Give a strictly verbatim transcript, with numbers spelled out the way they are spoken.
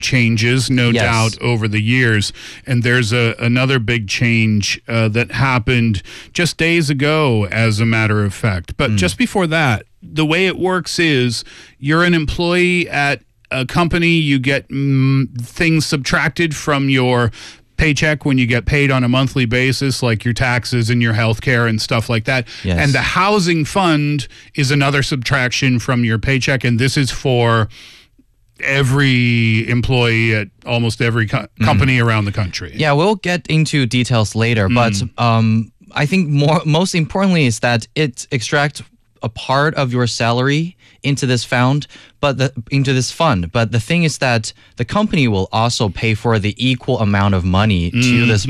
changes, no Yes. doubt, over the years. And there's a, another big change uh, that happened just days ago, as a matter of fact. But just before that, the way it works is you're an employee at a company, you get mm, things subtracted from your paycheck when you get paid on a monthly basis, like your taxes and your health care and stuff like that. Yes. And the housing fund is another subtraction from your paycheck, and this is for every employee at almost every co- company mm. around the country. Yeah, we'll get into details later, mm. but um, I think more most importantly is that it extracts a part of your salary into this fund, but the, into this fund. But the thing is that the company will also pay for the equal amount of money mm. to this